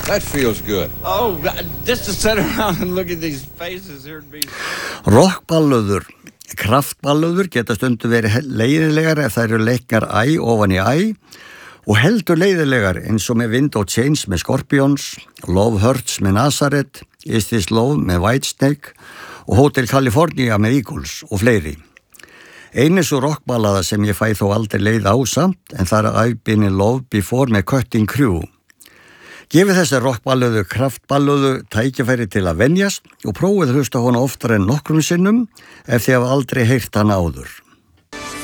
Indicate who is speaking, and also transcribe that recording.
Speaker 1: That feels good.
Speaker 2: Oh, just to sit around and look at these faces here would be...
Speaker 3: Rockballöður, kraftballöður geta stundu verið leiðilegar ef þær eru leiknar æ ofan í æ og heldur leiðilegar eins og með Wind of Change með Scorpions, Love Hurts með Nazareth, Is This Love með Whitesnake og Hotel California með Eagles og fleiri. Einu svo rockballaða sem ég fæ þó aldrei leið á samt en það er I've Been in Love Before með Cutting Crew. Gefið þessi rockballöðu, kraftballöðu tækifæri til að venjast og prófið hlusta hana oftar en nokkrum sinnum ef þið hafa aldrei heyrt hana áður.